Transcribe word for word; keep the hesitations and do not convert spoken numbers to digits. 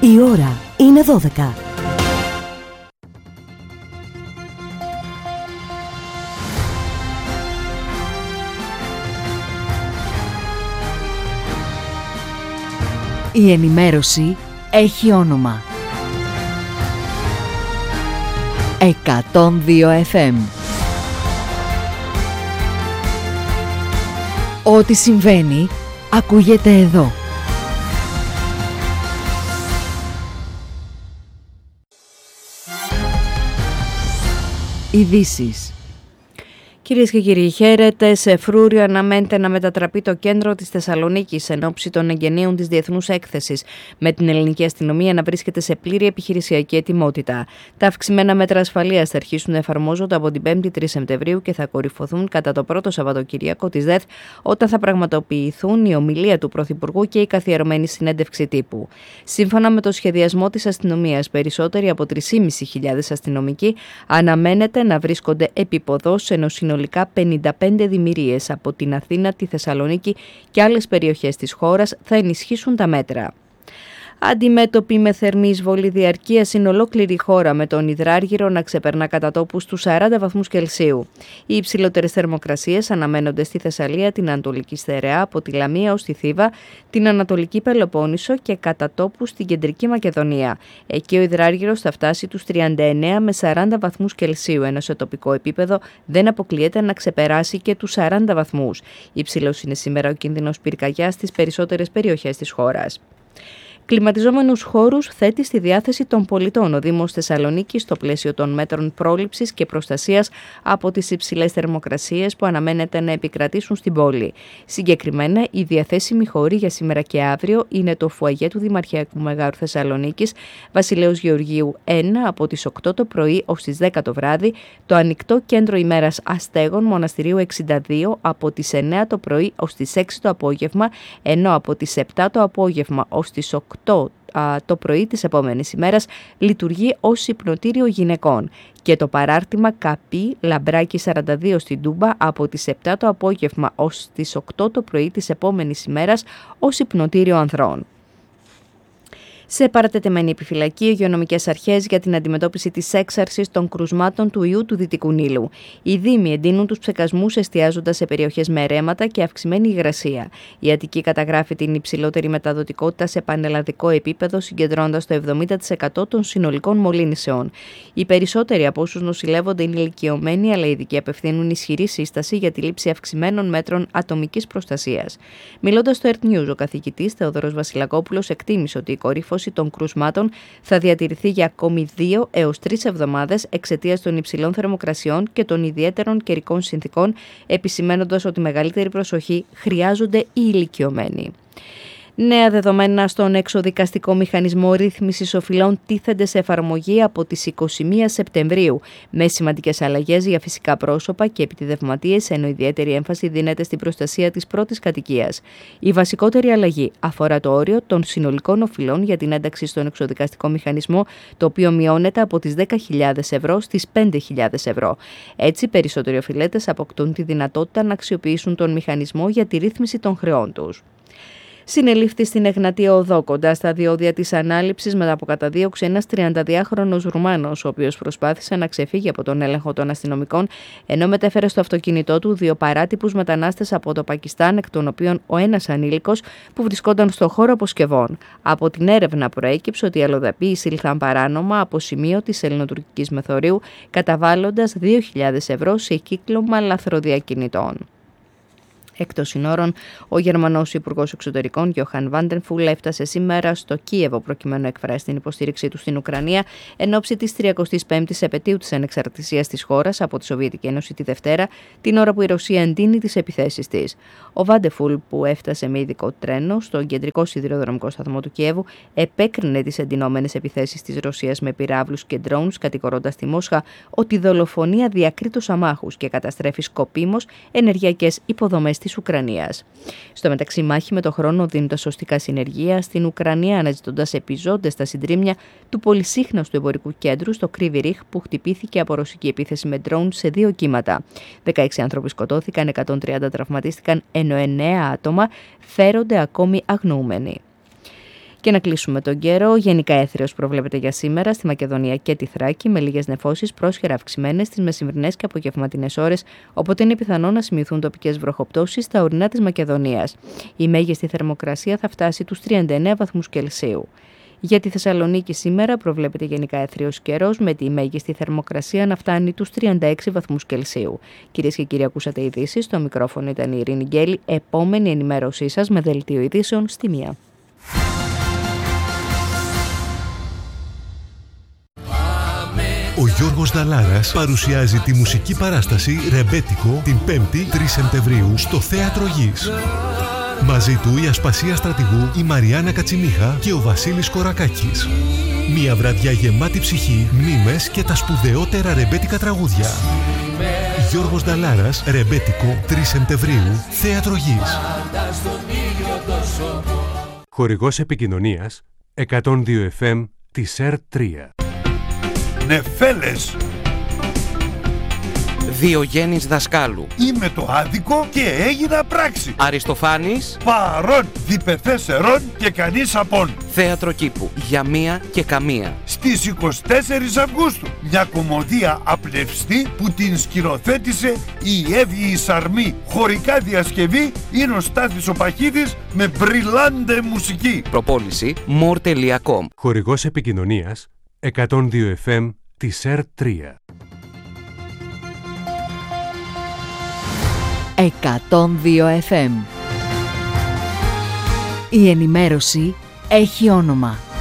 Η ώρα είναι δώδεκα. Η ενημέρωση έχει όνομα. εκατόν δύο εφ εμ. Ό,τι συμβαίνει ακούγεται εδώ. Ειδήσεις. Κυρίες και κύριοι, χαίρετε. Σε φρούριο αναμένεται να μετατραπεί το κέντρο της Θεσσαλονίκης εν ώψη των εγγενείων της Διεθνούς Έκθεσης, με την ελληνική αστυνομία να βρίσκεται σε πλήρη επιχειρησιακή ετοιμότητα. Τα αυξημένα μέτρα ασφαλείας θα αρχίσουν να εφαρμόζονται από την πέμπτη τρεις Σεπτεμβρίου και θα κορυφωθούν κατά το πρώτο Σαββατοκύριακο της ΔΕΘ, όταν θα πραγματοποιηθούν η ομιλία του Πρωθυπουργού και η καθιερωμένη συνέντευξη τύπου. Σύμφωνα με το σχεδιασμό της αστυνομίας, περισσότεροι από τρεις χιλιάδες πεντακόσιοι αστυνομικοί αναμένεται να βρίσκονται επίποδος, ενώ συνολικά πενήντα πέντε δημιουργίες από την Αθήνα, τη Θεσσαλονίκη και άλλες περιοχές της χώρας θα ενισχύσουν τα μέτρα. Αντιμέτωποι με θερμή εισβολή διαρκείας είναι ολόκληρη η χώρα, με τον υδράργυρο να ξεπερνά κατά τόπους τους σαράντα βαθμούς Κελσίου. Οι υψηλότερες θερμοκρασίες αναμένονται στη Θεσσαλία, την Ανατολική Στερεά, από τη Λαμία ως τη Θήβα, την Ανατολική Πελοπόννησο και κατά τόπους στην Κεντρική Μακεδονία. Εκεί ο υδράργυρος θα φτάσει τους τριάντα εννέα με σαράντα βαθμούς Κελσίου, ενώ σε τοπικό επίπεδο δεν αποκλείεται να ξεπεράσει και τους σαράντα βαθμούς. Υψηλός είναι σήμερα ο κίνδυνος πυρκαγιάς στις περισσότερες περιοχές της χώρας. Κλιματιζόμενους χώρους θέτει στη διάθεση των πολιτών ο Δήμος Θεσσαλονίκης στο πλαίσιο των μέτρων πρόληψης και προστασίας από τις υψηλές θερμοκρασίες που αναμένεται να επικρατήσουν στην πόλη. Συγκεκριμένα, οι διαθέσιμοι χώροι για σήμερα και αύριο είναι το φουαγέ του Δημαρχιακού Μεγάρου Θεσσαλονίκης, Βασιλέως Γεωργίου ένα από τις οκτώ το πρωί ως τις δέκα το βράδυ, το ανοιχτό κέντρο ημέρας αστέγων Μοναστηρίου εξήντα δύο από τις εννέα το πρωί ως τις έξι το απόγευμα, ενώ από τις επτά το απόγευμα ως τις οκτώ το πρωί της επόμενης ημέρας λειτουργεί ως υπνοτήριο γυναικών, και το παράρτημα Καπί Λαμπράκη σαράντα δύο στην Τούμπα από τις επτά το απόγευμα ως τις οκτώ το πρωί της επόμενης ημέρας ως υπνοτήριο ανδρών. Σε παρατετεμένη επιφυλακή, οι υγειονομικές αρχές για την αντιμετώπιση της έξαρσης των κρουσμάτων του ιού του Δυτικού Νείλου. Οι δήμοι εντείνουν τους ψεκασμούς εστιάζοντας σε περιοχές με ρέματα και αυξημένη υγρασία. Η Αττική καταγράφει την υψηλότερη μεταδοτικότητα σε πανελλαδικό επίπεδο, συγκεντρώνοντας το εβδομήντα τοις εκατό των συνολικών μολύνσεων. Οι περισσότεροι από όσους νοσηλεύονται είναι ηλικιωμένοι, αλλά οι ειδικοί απευθύνουν ισχυρή σύσταση για τη λήψη αυξημένων μέτρων ατομικής προστασίας. Μιλώντας στο Earth News, ο καθηγητής Θεοδωρός Βασιλακόπουλος εκτίμησε ότι η κορύφωση των κρουσμάτων θα διατηρηθεί για ακόμη δύο έως τρεις εβδομάδες εξαιτίας των υψηλών θερμοκρασιών και των ιδιαίτερων καιρικών συνθηκών, επισημαίνοντας ότι μεγαλύτερη προσοχή χρειάζονται οι ηλικιωμένοι. Νέα δεδομένα στον εξοδικαστικό μηχανισμό ρύθμισης οφειλών τίθενται σε εφαρμογή από τις είκοσι μία Σεπτεμβρίου, με σημαντικές αλλαγές για φυσικά πρόσωπα και επιτιδευματίες, ενώ ιδιαίτερη έμφαση δίνεται στην προστασία της πρώτης κατοικίας. Η βασικότερη αλλαγή αφορά το όριο των συνολικών οφειλών για την ένταξη στον εξοδικαστικό μηχανισμό, το οποίο μειώνεται από τις δέκα χιλιάδες ευρώ στις πέντε χιλιάδες ευρώ. Έτσι, περισσότεροι οφειλέτες αποκτούν τη δυνατότητα να αξιοποιήσουν τον μηχανισμό για τη ρύθμιση των χρεών τους. Συνελήφθη στην Εγνατία Οδό, κοντά στα διόδια της ανάληψης, μετά από καταδίωξη ένας τριανταδυάχρονος Ρουμάνος, ο οποίος προσπάθησε να ξεφύγει από τον έλεγχο των αστυνομικών, ενώ μετέφερε στο αυτοκίνητό του δύο παράτυπους μετανάστες από το Πακιστάν, εκ των οποίων ο ένας ανήλικος που βρισκόταν στο χώρο αποσκευών. Από την έρευνα προέκυψε ότι οι αλλοδαποί εισήλθαν παράνομα από σημείο της ελληνοτουρκικής μεθορίου, καταβάλλοντας δύο χιλιάδες ευρώ σε κύκλωμα λαθροδιακινητών. Εκτός συνόρων, ο Γερμανός Υπουργός Εξωτερικών Γιοχάν Βάντενφουλ έφτασε σήμερα στο Κίεβο προκειμένου να εκφράσει την υποστήριξή του στην Ουκρανία εν ώψη της τριακοστής πέμπτης επετείου της ανεξαρτησίας της χώρας από τη Σοβιετική Ένωση τη Δευτέρα, την ώρα που η Ρωσία εντείνει τις επιθέσεις της. Ο Βάντενφουλ, που έφτασε με ειδικό τρένο στον κεντρικό σιδηροδρομικό σταθμό του Κιέβου, επέκρινε τις εντυνόμενες επιθέσεις της Ρωσίας με πυράβλους και ντρόουνς, κατηγορώντας τη Μόσχα ότι δολοφονεί αδιακρίτως αμάχους και καταστρέφει σκοπίμως ενεργειακές υποδομές της Ουκρανίας. Στο μεταξύ, μάχη με το χρόνο δίνοντας σωστικά συνεργεία στην Ουκρανία, αναζητώντας επιζώντες στα συντρίμμια του πολυσύχναστου εμπορικού κέντρου στο Κρύβι Ρίχ, που χτυπήθηκε από ρωσική επίθεση με ντρόουν σε δύο κύματα. δεκαέξι άνθρωποι σκοτώθηκαν, εκατόν τριάντα τραυματίστηκαν, ενώ εννέα άτομα φέρονται ακόμη αγνοούμενοι. Και να κλείσουμε τον καιρό. Γενικά έθριος προβλέπεται για σήμερα στη Μακεδονία και τη Θράκη, με λίγες νεφώσεις πρόσχερα αυξημένες στις μεσημβρινές και απογευματινές ώρες, οπότε είναι πιθανό να σημειωθούν τοπικές βροχοπτώσεις στα ορεινά της Μακεδονίας. Η μέγιστη θερμοκρασία θα φτάσει τους τριάντα εννέα βαθμούς Κελσίου. Για τη Θεσσαλονίκη σήμερα προβλέπεται γενικά έθριος καιρός, με τη μέγιστη θερμοκρασία να φτάνει τους τριάντα έξι βαθμούς Κελσίου. Κυρίες και κύριοι, ακούσατε ειδήσεις. Στο μικρόφωνο ήταν η Ειρήνη Γκέλη. Επόμενη ενημέρωσή σας με δελτίο ειδήσεων στη μία. Ο Γιώργος Δαλάρας παρουσιάζει τη μουσική παράσταση «Ρεμπέτικο» την πέμπτη τρεις Σεπτεμβρίου στο Θέατρο Γης. Μαζί του η Ασπασία Στρατηγού, η Μαριάννα Κατσιμίχα και ο Βασίλης Κορακάκης. Μια βραδιά γεμάτη ψυχή, μνήμες και τα σπουδαιότερα ρεμπέτικα τραγούδια. Γιώργος Δαλάρας, «Ρεμπέτικο» τρεις Σεπτεμβρίου, Θέατρο Γης. Χορηγός επικοινωνίας εκατόν δύο εφ εμ της ΕΡ τρία. Νεφέλες. Διογέννης Δασκάλου. Είμαι το άδικο και έγινα πράξη. Αριστοφάνης. Παρών, διπεθές ερών και κανείς απόν. Θέατρο Κήπου. Για μία και καμία. Στις εικοστή τέταρτη Αυγούστου. Μια κομμωδία απλευστή που την σκηνοθέτησε η Εύη Σαρμή. Χωρικά διασκευή είναι ο Στάθης ο Παχίδης με μπριλάντε μουσική. Προπόληση μορ τελεία κομ. Χορηγός επικοινωνίας εκατόν δύο εφ εμ της ΕΡ τρία. εκατόν δύο εφ εμ. Η ενημέρωση έχει όνομα.